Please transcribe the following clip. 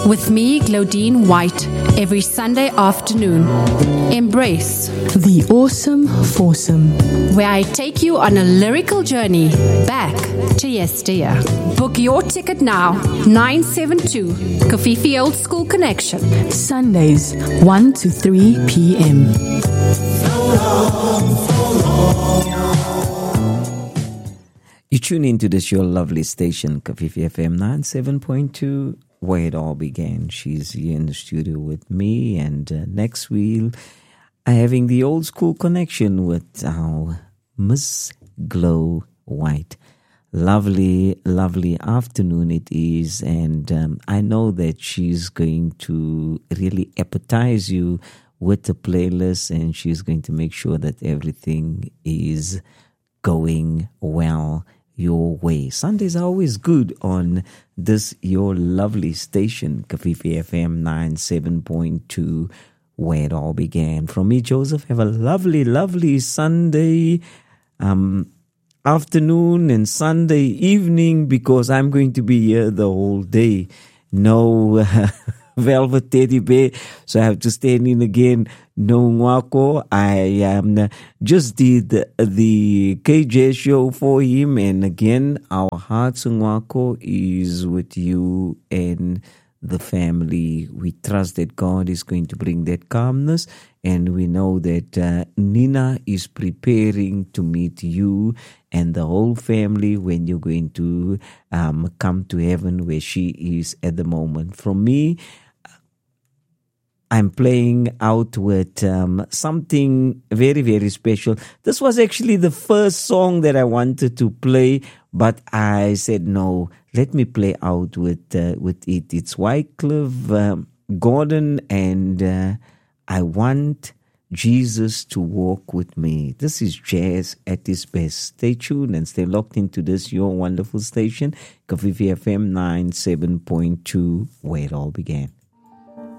With me, Claudine White, every Sunday afternoon. Embrace the awesome foursome, where I take you on a lyrical journey back to yesteryear. Book your ticket now, 972 Kofifi Old School Connection. Sundays 1 to 3 p.m. You tune into this your lovely station, Kofifi FM 97.2, where it all began. She's here in the studio with me, and next we'll having the old school connection with our Miss Glow White. Lovely, lovely afternoon it is, and I know that she's going to really appetize you with the playlist, and she's going to make sure that everything is going well your way. Sundays are always good on this your lovely station, Kofifi FM 97.2, where it all began. From me, Joseph, have a lovely, lovely Sunday afternoon and Sunday evening, because I'm going to be here the whole day. No velvet teddy bear, so I have to stand in again. No Nwako. I just did the KJ show for him, and again, our hearts, Nwako, is with you and the family. We trust that God is going to bring that calmness, and we know that Nina is preparing to meet you and the whole family when you're going to come to heaven, where she is at the moment. From me, I'm playing out with something very, very special. This was actually the first song that I wanted to play, but I said, no, let me play out with it. It's Wycliffe Gordon, and I want Jesus to walk with me. This is jazz at its best. Stay tuned and stay locked into this, your wonderful station, Kofifi FM 97.2, where it all began.